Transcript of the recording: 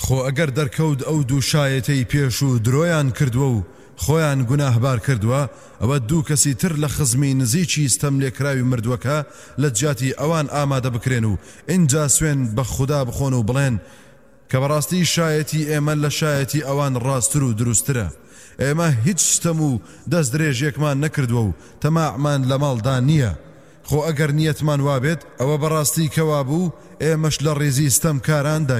خۆ ئەگەر دەرکەوت ئەو دوو شایەتەی پێش و درۆیان کردووە و خۆیان گوناهبار کردووە ئەوە دوو کەسی تر لە خزمی نزیکی ستەم لێکراوی مردووەکە لە جیاتی ئەوان ئامادە بکرێن و ئینجا سوێن بە خوددا بخۆن و بڵێن کە بەڕاستی شایەتی ئێمە لە شایەتی ئەوان ڕاستتر و دروسترە. ئێمە هیچ شتەم و دەست درێژێکمان نەکردووە و تەماعمان لە ماڵدا نییە. خۆ ئەگەر نیەتمان وابێت ئەوە بەڕاستی کەوا بوو ئێمەش لە ڕێزی ستەم کاراندا